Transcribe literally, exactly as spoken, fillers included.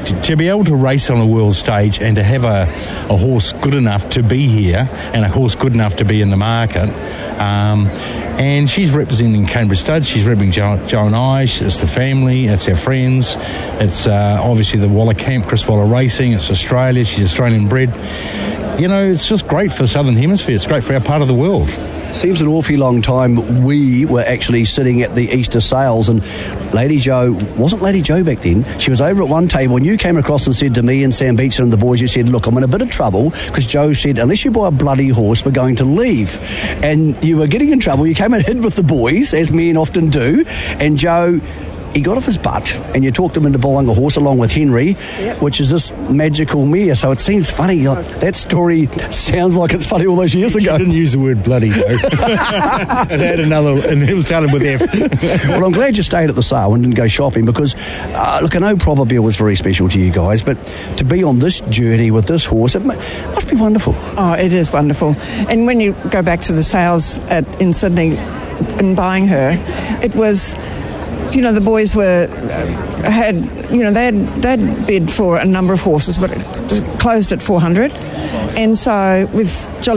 to, to be able to race on a world stage and to have a, a horse good enough to be here and a horse good enough to be in the market. Um, and she's representing Cambridge Stud, she's representing Joe, Joe and I, it's the family, it's our friends, it's uh, obviously the Waller camp, Chris Waller Racing, it's Australia, she's Australian bred. You know, it's just great for the Southern Hemisphere, it's great for our part of the world. Seems an awfully long time we were actually sitting at the Easter sales, and Lady Joe, wasn't Lady Joe back then, she was over at one table and you came across and said to me and Sam Beecham and the boys, you said, look, I'm in a bit of trouble, because Joe said, unless you buy a bloody horse, we're going to leave. And you were getting in trouble, you came and hid with the boys, as men often do, and Joe, he got off his butt and you talked him into buying a horse along with Henry, yep. which is this magical mare. So it seems funny. Like, that story sounds like it's funny all those years she ago. She didn't use the word bloody, though. It had another, and it was started with F. Well, I'm glad you stayed at the sale and didn't go shopping, because, uh, look, I know Probabile was very special to you guys, but to be on this journey with this horse, it must be wonderful. Oh, it is wonderful. And when you go back to the sales at, in Sydney and buying her, it was... You know, the boys were uh, had you know they had they'd bid for a number of horses, but it closed at four hundred, and so with Jolly